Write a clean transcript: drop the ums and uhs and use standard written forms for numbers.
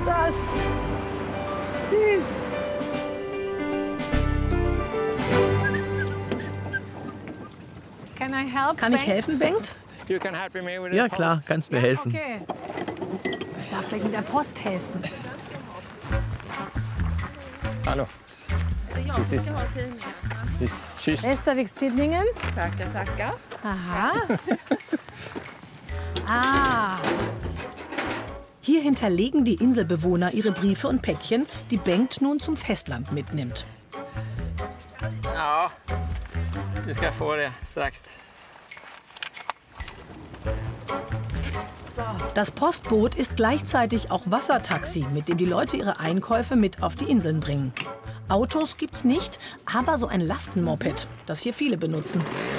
Das. Süß. Can I help? Kann ich helfen, Bengt? You can help me with the Ja klar, post. kannst mir helfen. Okay. Ich darf gleich mit der Post helfen. Hallo. Tschüss. Restavix Tidningen. Tackar, tackar. Aha. Ah. Hier hinterlegen die Inselbewohner ihre Briefe und Päckchen, die Bengt nun zum Festland mitnimmt. Ja, du ska få det strax. Das Postboot ist gleichzeitig auch Wassertaxi, mit dem die Leute ihre Einkäufe mit auf die Inseln bringen. Autos gibt's nicht, aber so ein Lastenmoped, das hier viele benutzen.